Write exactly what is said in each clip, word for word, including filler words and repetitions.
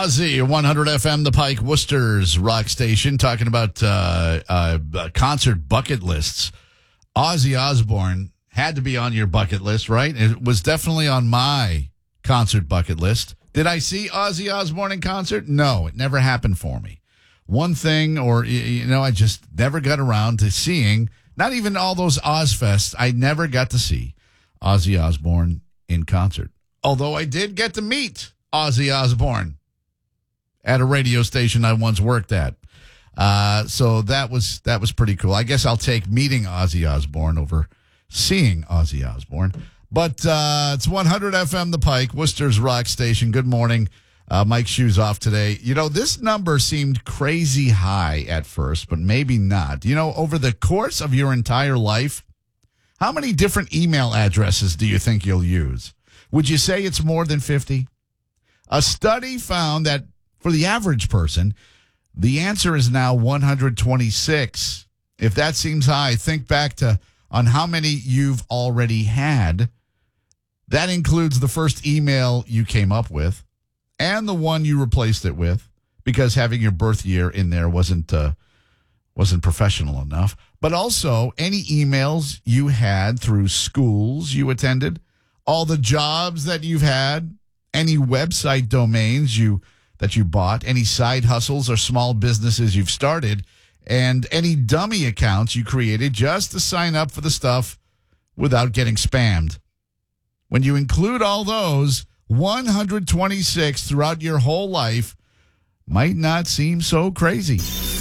Ozzy, one hundred F M, the Pike, Worcester's rock station, talking about uh, uh, concert bucket lists. Ozzy Osbourne had to be on your bucket list, right? It was definitely on my concert bucket list. Did I see Ozzy Osbourne in concert? No, it never happened for me. One thing, or, you know, I just never got around to seeing, not even all those Ozfests, I never got to see Ozzy Osbourne in concert. Although I did get to meet Ozzy Osbourne at a radio station I once worked at. Uh, so that was that was pretty cool. I guess I'll take meeting Ozzy Osbourne over seeing Ozzy Osbourne. But uh, it's one hundred F M, The Pike, Worcester's rock station. Good morning. Uh, Mike's shoes off today. You know, this number seemed crazy high at first, but maybe not. You know, over the course of your entire life, how many different email addresses do you think you'll use? Would you say it's more than fifty? A study found that for the average person, the answer is now one hundred twenty-six. If that seems high, think back to on how many you've already had. That includes the first email you came up with and the one you replaced it with, because having your birth year in there wasn't uh, wasn't professional enough. But also any emails you had through schools you attended, all the jobs that you've had, any website domains you that you bought, any side hustles or small businesses you've started, and any dummy accounts you created just to sign up for the stuff without getting spammed. When you include all those, one hundred twenty-six throughout your whole life might not seem so crazy.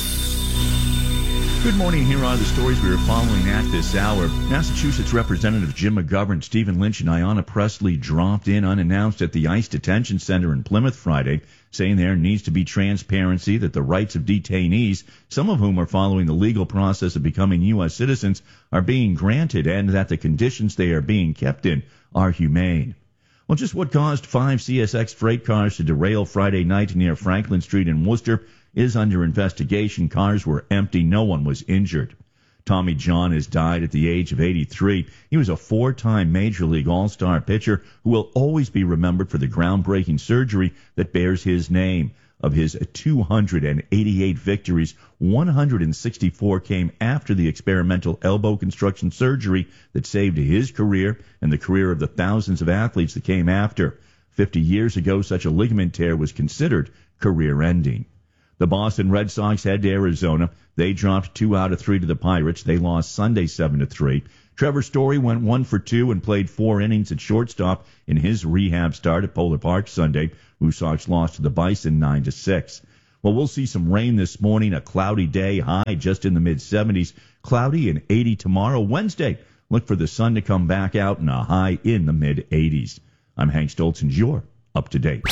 Good morning. Here are the stories we are following at this hour. Massachusetts Representative Jim McGovern, Stephen Lynch, and Ayanna Pressley dropped in unannounced at the ICE Detention Center in Plymouth Friday, saying there needs to be transparency that the rights of detainees, some of whom are following the legal process of becoming U S citizens, are being granted, and that the conditions they are being kept in are humane. Well, just what caused five C S X freight cars to derail Friday night near Franklin Street in Worcester is under investigation. Cars were empty. No one was injured. Tommy John has died at the age of eighty-three. He was a four-time Major League All-Star pitcher who will always be remembered for the groundbreaking surgery that bears his name. Of his two hundred eighty-eight victories, one hundred sixty-four came after the experimental elbow construction surgery that saved his career and the career of the thousands of athletes that came after. Fifty years ago, such a ligament tear was considered career-ending. The Boston Red Sox head to Arizona. They dropped two out of three to the Pirates. They lost Sunday seven to three. Trevor Story went one for two and played four innings at shortstop in his rehab start at Polar Park Sunday. Blue Sox lost to the Bison nine to six. Well, we'll see some rain this morning, a cloudy day, high just in the mid seventies. Cloudy and eighty tomorrow. Wednesday, look for the sun to come back out and a high in the mid eighties. I'm Hank Stoltz, and you're up to date.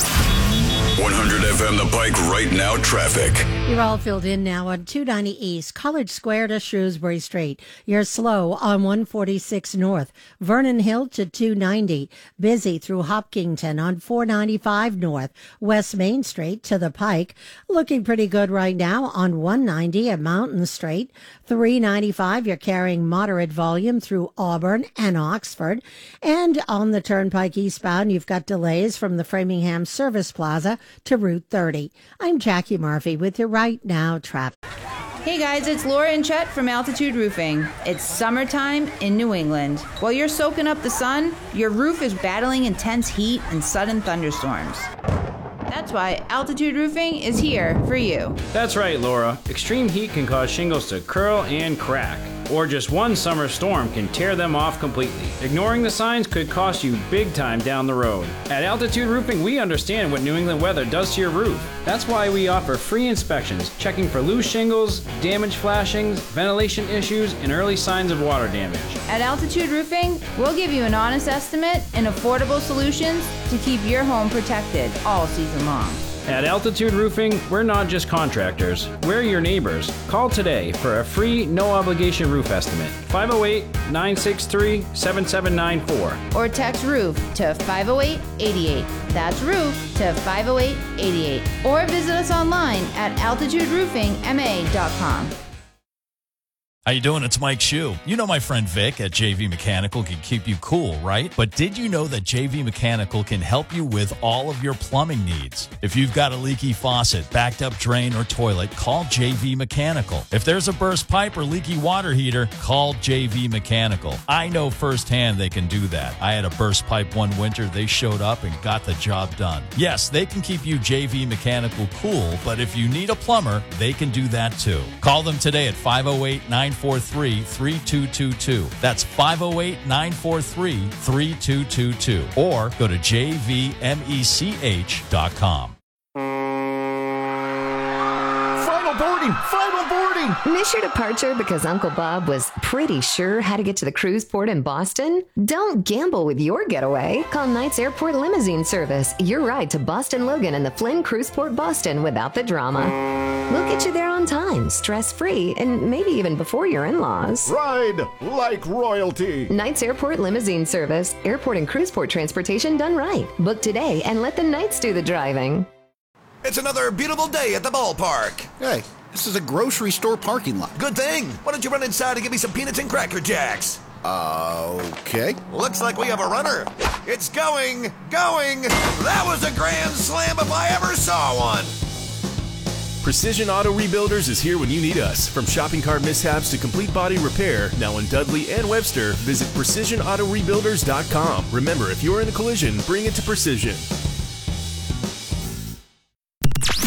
one hundred F M The Pike right now traffic. You're all filled in now on two ninety East, College Square to Shrewsbury Street. You're slow on one forty-six North, Vernon Hill to two ninety. Busy through Hopkinton on four ninety-five North, West Main Street to the Pike. Looking pretty good right now on one ninety at Mountain Street. three ninety-five, you're carrying moderate volume through Auburn and Oxford. And on the Turnpike eastbound, you've got delays from the Framingham Service Plaza to Route thirty. I'm Jackie Murphy with your Right Now traffic. Hey guys, it's Laura and Chet from Altitude Roofing. It's summertime in New England. While you're soaking up the sun, your roof is battling intense heat and sudden thunderstorms. That's why Altitude Roofing is here for you. That's right, Laura. Extreme heat can cause shingles to curl and crack, or just one summer storm can tear them off completely. Ignoring the signs could cost you big time down the road. At Altitude Roofing, we understand what New England weather does to your roof. That's why we offer free inspections, checking for loose shingles, damaged flashings, ventilation issues, and early signs of water damage. At Altitude Roofing, we'll give you an honest estimate and affordable solutions to keep your home protected all season long. At Altitude Roofing, we're not just contractors, we're your neighbors. Call today for a free, no-obligation roof estimate. five oh eight, nine six three, seven seven nine four. Or text ROOF to five oh eight, eight eight. That's ROOF to five oh eight, eight eight. Or visit us online at altitude roofing m a dot com. How you doing? It's Mike Shue. You know my friend Vic at J V Mechanical can keep you cool, right? But did you know that J V Mechanical can help you with all of your plumbing needs? If you've got a leaky faucet, backed up drain, or toilet, call J V Mechanical. If there's a burst pipe or leaky water heater, call J V Mechanical. I know firsthand they can do that. I had a burst pipe one winter. They showed up and got the job done. Yes, they can keep you J V Mechanical cool, but if you need a plumber, they can do that too. Call them today at five oh eight, nine four three, three two two two. That's five oh eight, nine four three, three two two two. Or go to j v mech dot com. Final boarding! Final boarding! Miss your departure because Uncle Bob was pretty sure how to get to the cruise port in Boston? Don't gamble with your getaway. Call Knights Airport Limousine Service. Your ride to Boston Logan and the Flynn Cruise Port Boston without the drama. We'll get you there on time, stress-free, and maybe even before your in-laws. Ride like royalty. Knights Airport Limousine Service. Airport and cruise port transportation done right. Book today and let the Knights do the driving. It's another beautiful day at the ballpark. Hey, this is a grocery store parking lot. Good thing. Why don't you run inside and give me some peanuts and Cracker Jacks? Uh, okay. Looks like we have a runner. It's going, going. That was a grand slam if I ever saw one. Precision Auto Rebuilders is here when you need us. From shopping cart mishaps to complete body repair, now in Dudley and Webster, visit precision auto rebuilders dot com. Remember, if you're in a collision, bring it to Precision.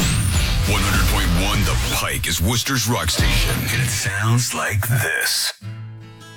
one hundred point one The Pike is Worcester's rock station, and it sounds like this.